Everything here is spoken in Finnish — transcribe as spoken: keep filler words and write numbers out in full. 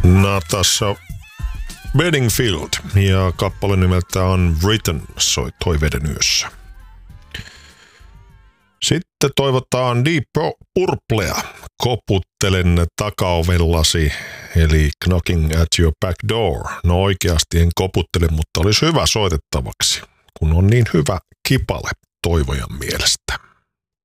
Natasha Bedingfield ja kappale nimeltä on Written soi Toiveiden yössä. Sitten toivotaan Deep Purplea, Koputtelen takaovellasi, eli Knocking at Your Back Door. No oikeasti en koputtele, mutta olisi hyvä soitettavaksi, kun on niin hyvä kipale Toivojan mielestä.